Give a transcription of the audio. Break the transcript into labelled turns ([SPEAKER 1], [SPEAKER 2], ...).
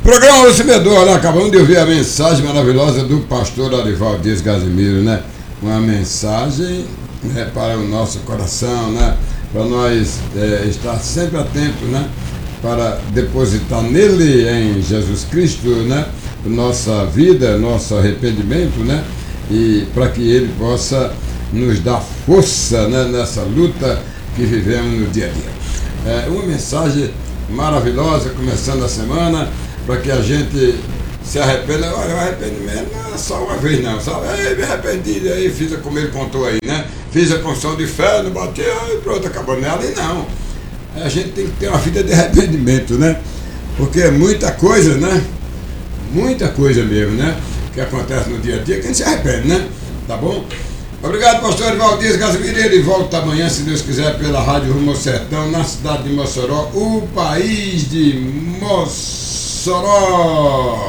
[SPEAKER 1] Programa Recebedor, né? Acabamos de ouvir a mensagem maravilhosa do pastor Arivaldo Dias Casimiro, né? Uma mensagem, né, para o nosso coração, né? Para nós estar sempre atentos, né? Para depositar nele, em Jesus Cristo, né? Nossa vida, nosso arrependimento, né? E para que ele possa nos dar força, né? Nessa luta que vivemos no dia a dia. Uma mensagem maravilhosa, começando a semana, para que a gente se arrependa. Olha, o arrependimento não é só uma vez não, sabe? Me arrependi, aí fiz como ele contou aí, né? Fiz a confissão de fé, não bati, aí pronto, acabou nela. E não, a gente tem que ter uma vida de arrependimento, né? Porque é muita coisa, né? Muita coisa mesmo, né? Que acontece no dia a dia, que a gente se arrepende, né? Tá bom? Obrigado, pastor Arivaldo Dias Casimiro. Ele volta amanhã, se Deus quiser, pela Rádio Rumo ao Sertão, na cidade de Mossoró, o país de Mossoró.